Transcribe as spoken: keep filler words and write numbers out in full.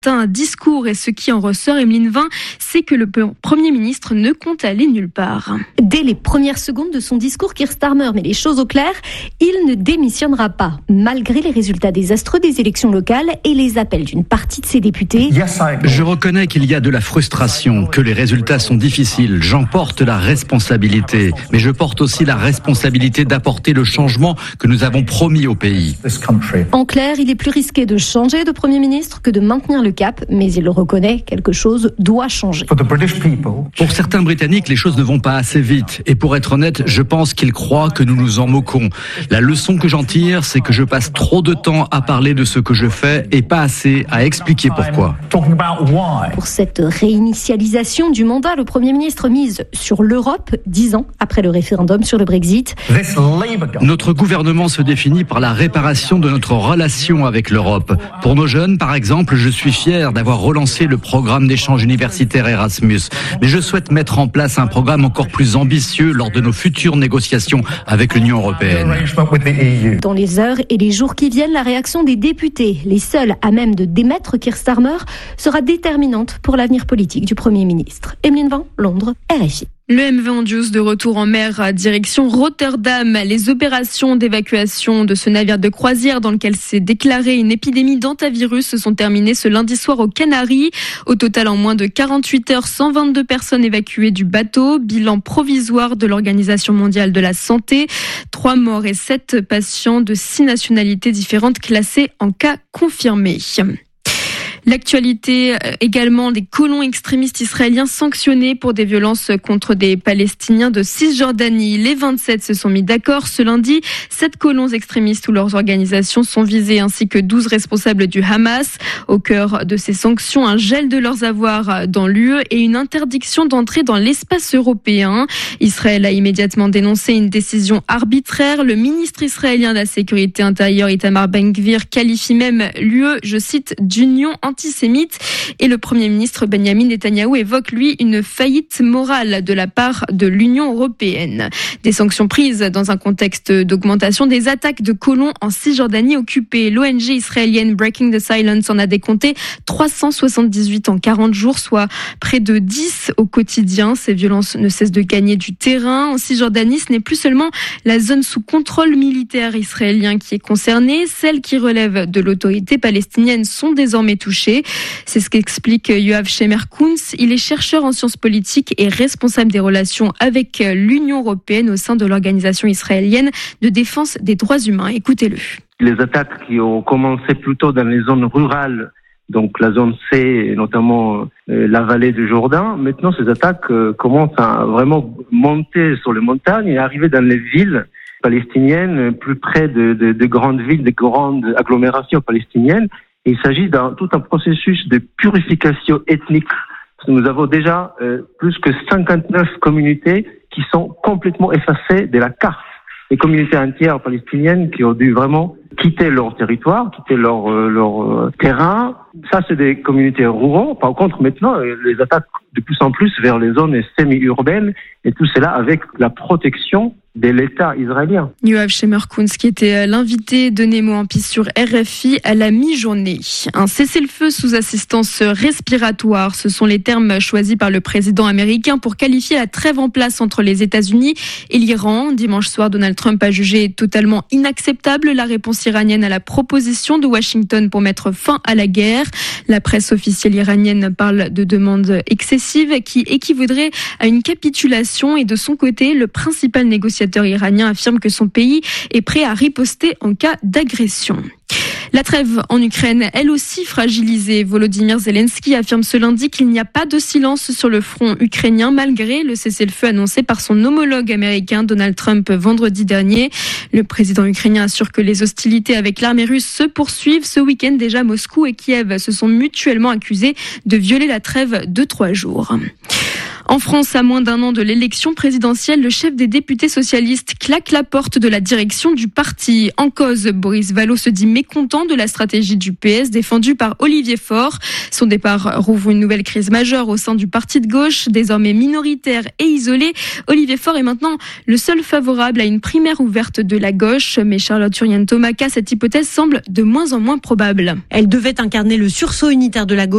matin un discours et ce qui en ressort, Emeline Vin, c'est que le Premier ministre ne compte aller nulle part. Dès les premières secondes de son discours, Keir Starmer met les choses au clair. Il ne démissionnera pas, malgré les résultats désastreux des élections locales et les appels d'une partie de ses députés. Je reconnais qu'il y a de la frustration, que les résultats sont difficiles. J'en porte la responsabilité, mais je porte aussi la responsabilité d'apporter le changement que nous avons promis au pays. En clair, il est plus risqué de changer de Premier ministre que de maintenir le cap, mais il le reconnaît, quelque chose doit changer. Pour certains Britanniques, les choses ne vont pas assez vite. Et pour être honnête, je pense qu'ils croient que nous nous en moquons. La leçon que j'en tire, c'est que je passe trop de temps à parler de ce que je fais et pas assez à expliquer pourquoi. Pour cette réinitialisation du mandat, le Premier ministre mise sur l'Europe, dix ans après le référendum sur le Brexit. Notre gouvernement se définit par la réparation de notre relation avec l'Europe. Pour nos jeunes, par exemple, je suis fier d'avoir relancé le programme d'échange universitaire Erasmus. Mais je souhaite mettre en place un programme encore plus ambitieux lors de nos futures négociations avec l'Union européenne. Dans les heures et les jours qui viennent, la réaction des députés, les seuls à même de démettre Keir Starmer, sera déterminante pour l'avenir politique du Premier ministre. Emeline Vin, Londres, R F I. Le M V Andrews de retour en mer direction Rotterdam. Les opérations d'évacuation de ce navire de croisière dans lequel s'est déclarée une épidémie d'hantavirus se sont terminées ce lundi soir aux Canaries. Au total, en moins de quarante-huit heures, cent vingt-deux personnes évacuées du bateau. Bilan provisoire de l'Organisation mondiale de la santé. Trois morts et sept patients de six nationalités différentes classés en cas confirmé. L'actualité également, des colons extrémistes israéliens sanctionnés pour des violences contre des Palestiniens de Cisjordanie. Les vingt-sept se sont mis d'accord ce lundi. Sept colons extrémistes ou leurs organisations sont visés, ainsi que douze responsables du Hamas. Au cœur de ces sanctions, un gel de leurs avoirs dans l'U E et une interdiction d'entrer dans l'espace européen. Israël a immédiatement dénoncé une décision arbitraire. Le ministre israélien de la Sécurité intérieure, Itamar Ben-Gvir, qualifie même l'U E, je cite, d'union antisémite. Et le Premier ministre Benjamin Netanyahou évoque, lui, une faillite morale de la part de l'Union européenne. Des sanctions prises dans un contexte d'augmentation des attaques de colons en Cisjordanie occupée. L'O N G israélienne Breaking the Silence en a décompté trois cent soixante-dix-huit en quarante jours, soit près de dix au quotidien. Ces violences ne cessent de gagner du terrain. En Cisjordanie, ce n'est plus seulement la zone sous contrôle militaire israélien qui est concernée. Celles qui relèvent de l'autorité palestinienne sont désormais touchées. C'est ce qu'explique Yoav Shemer-Kounz. Il est chercheur en sciences politiques et responsable des relations avec l'Union européenne au sein de l'organisation israélienne de défense des droits humains. Écoutez-le. Les attaques qui ont commencé plutôt dans les zones rurales, donc la zone C, et notamment euh, la vallée du Jourdain, maintenant ces attaques euh, commencent à vraiment monter sur les montagnes et arriver dans les villes palestiniennes, plus près de, de, de grandes villes, de grandes agglomérations palestiniennes. Il s'agit d'un tout un processus de purification ethnique. Nous avons déjà euh, plus que cinquante-neuf communautés qui sont complètement effacées de la carte. Des communautés entières palestiniennes qui ont dû vraiment quitter leur territoire, quitter leur, euh, leur euh, terrain. Ça, c'est des communautés rurales. Par contre, maintenant, les attaques de plus en plus vers les zones semi-urbaines et tout cela avec la protection de l'État israélien. Yoav Shemer-Kounz, qui était l'invité de Nemo en piste sur R F I à la mi-journée. Un cessez-le-feu sous assistance respiratoire, ce sont les termes choisis par le président américain pour qualifier la trêve en place entre les États-Unis et l'Iran. Dimanche soir, Donald Trump a jugé totalement inacceptable la réponse iranienne à la proposition de Washington pour mettre fin à la guerre. La presse officielle iranienne parle de demandes excessives qui équivaudraient à une capitulation et de son côté, le principal négociateur iranien affirme que son pays est prêt à riposter en cas d'agression. La trêve en Ukraine, elle aussi fragilisée. Volodymyr Zelensky affirme ce lundi qu'il n'y a pas de silence sur le front ukrainien malgré le cessez-le-feu annoncé par son homologue américain Donald Trump vendredi dernier. Le président ukrainien assure que les hostilités avec l'armée russe se poursuivent. Ce week-end déjà, Moscou et Kiev se sont mutuellement accusés de violer la trêve de trois jours. En France, à moins d'un an de l'élection présidentielle, le chef des députés socialistes claque la porte de la direction du parti. En cause, Boris Vallaud se dit mécontent de la stratégie du P S défendue par Olivier Faure. Son départ rouvre une nouvelle crise majeure au sein du parti de gauche, désormais minoritaire et isolé. Olivier Faure est maintenant le seul favorable à une primaire ouverte de la gauche. Mais Charlotte Hurian-Tomaca, cette hypothèse semble de moins en moins probable. Elle devait incarner le sursaut unitaire de la gauche.